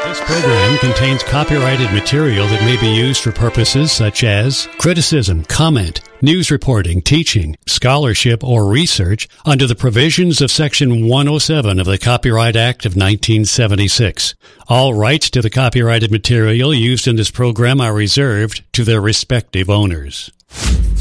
This program contains copyrighted material that may be used for purposes such as criticism, comment, news reporting, teaching, scholarship, or research under the provisions of Section 107 of the Copyright Act of 1976. All rights to the copyrighted material used in this program are reserved to their respective owners.